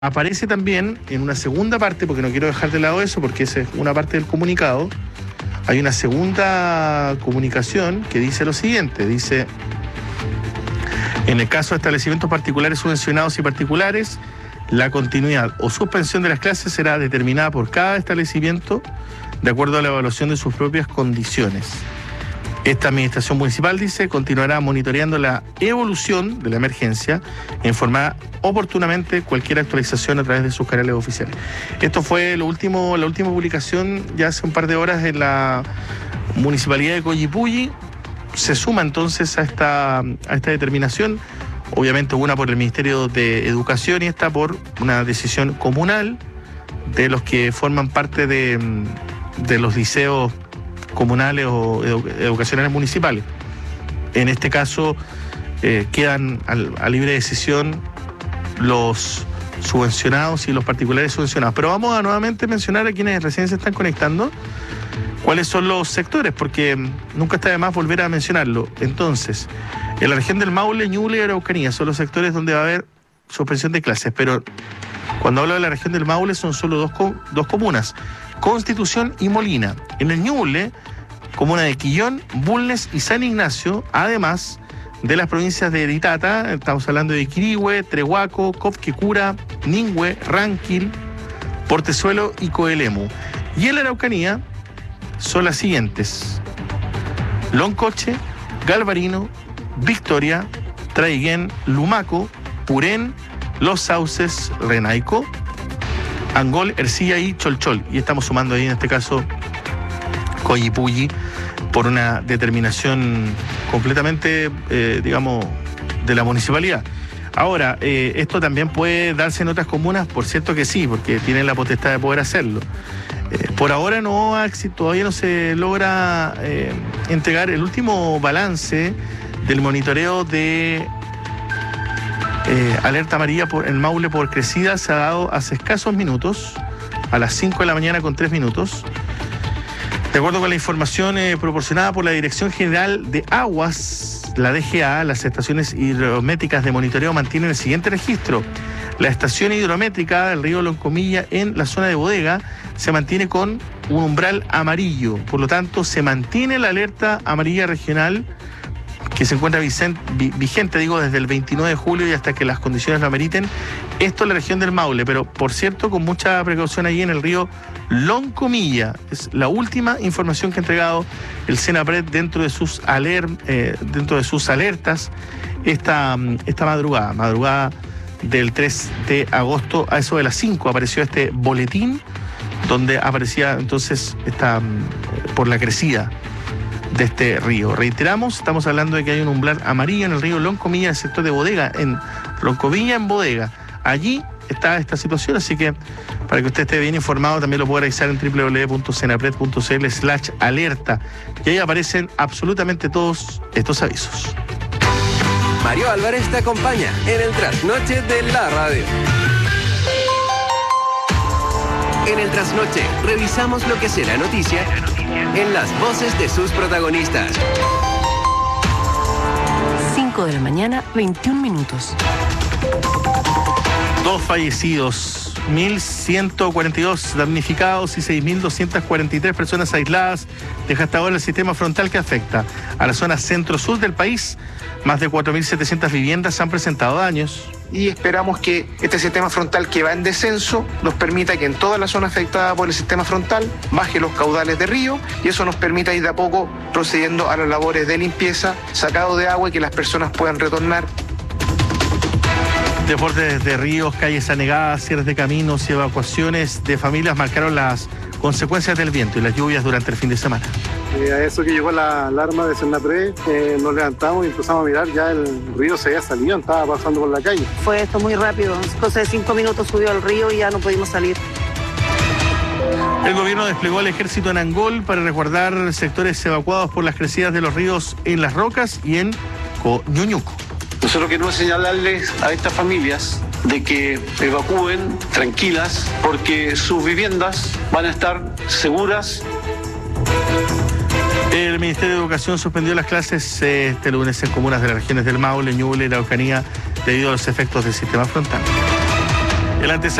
Aparece también en una segunda parte, porque no quiero dejar de lado eso, porque esa es una parte del comunicado. Hay una segunda comunicación que dice lo siguiente, dice: en el caso de establecimientos particulares subvencionados y particulares, la continuidad o suspensión de las clases será determinada por cada establecimiento de acuerdo a la evaluación de sus propias condiciones. Esta administración municipal, dice, continuará monitoreando la evolución de la emergencia e informará oportunamente cualquier actualización a través de sus canales oficiales. Esto fue la última publicación ya hace un par de horas en la municipalidad de Coyipulli. Se suma entonces a esta determinación, obviamente una por el Ministerio de Educación y esta por una decisión comunal de los que forman parte de los liceos comunales o educacionales municipales. En este caso quedan a libre decisión los subvencionados y los particulares subvencionados. Pero vamos a nuevamente mencionar a quienes recién se están conectando cuáles son los sectores, porque nunca está de más volver a mencionarlo. Entonces, en la región del Maule, Ñuble y Araucanía son los sectores donde va a haber suspensión de clases, pero cuando hablo de la región del Maule son solo dos comunas, Constitución y Molina. En el Ñuble, comuna de Quillón, Bulnes y San Ignacio, además de las provincias de Ditata, estamos hablando de Quirihue, Trehuaco, Copquecura, Ningüe, Ranquil, Portezuelo y Coelemu. Y en la Araucanía son las siguientes: Loncoche, Galvarino, Victoria, Traiguén, Lumaco, Purén, Los Sauces, Renaico, Angol, Ercilla y Cholchol. Y estamos sumando ahí en este caso Coyipulli por una determinación completamente, digamos, de la municipalidad. Ahora, esto también puede darse en otras comunas, por cierto que sí, porque tienen la potestad de poder hacerlo. Por ahora todavía no se logra entregar el último balance del monitoreo de alerta amarilla en Maule por crecida. Se ha dado hace escasos minutos, a las 5 de la mañana con 3 minutos. De acuerdo con la información proporcionada por la Dirección General de Aguas, la DGA, las estaciones hidrométricas de monitoreo mantienen el siguiente registro. La estación hidrométrica del río Loncomilla en la zona de Bodega se mantiene con un umbral amarillo. Por lo tanto, se mantiene la alerta amarilla regional que se encuentra vigente, desde el 29 de julio y hasta que las condiciones lo ameriten. Esto en la región del Maule, pero por cierto, con mucha precaución allí en el río Loncomilla. Es la última información que ha entregado el Senapred dentro de sus alertas esta madrugada del 3 de agosto, a eso de las 5 apareció este boletín donde aparecía entonces por la crecida de este río. Reiteramos, estamos hablando de que hay un umbral amarillo en el río Loncomilla, en el sector de Bodega, en Loncomilla, en Bodega. Allí está esta situación, así que para que usted esté bien informado también lo puede revisar en www.senapred.cl/alerta, y ahí aparecen absolutamente todos estos avisos. Mario Álvarez te acompaña en el trasnoche de la radio. En el trasnoche revisamos lo que será noticia en las voces de sus protagonistas. 5 de la mañana, 21 minutos. 2 fallecidos, 1.142 damnificados y 6.243 personas aisladas deja hasta ahora el sistema frontal que afecta a la zona centro-sur del país. Más de 4.700 viviendas han presentado daños. Y esperamos que este sistema frontal, que va en descenso, nos permita que en toda la zona afectada por el sistema frontal baje los caudales de río, y eso nos permita ir de a poco procediendo a las labores de limpieza, sacado de agua, y que las personas puedan retornar. Desbordes de ríos, calles anegadas, cierres de caminos y evacuaciones de familias marcaron las consecuencias del viento y las lluvias durante el fin de semana. A eso que llegó la alarma de Senapred, nos levantamos y empezamos a mirar, ya el río se había salido, estaba pasando por la calle. Fue esto muy rápido, cosa de 5 minutos subió al río y ya no pudimos salir. El gobierno desplegó al ejército en Angol para resguardar sectores evacuados por las crecidas de los ríos en Las Rocas y en Ñuñuco. Nosotros queremos señalarles a estas familias de que evacúen tranquilas, porque sus viviendas van a estar seguras. El Ministerio de Educación suspendió las clases este lunes en comunas de las regiones del Maule, Ñuble y la Araucanía debido a los efectos del sistema frontal. El antecedente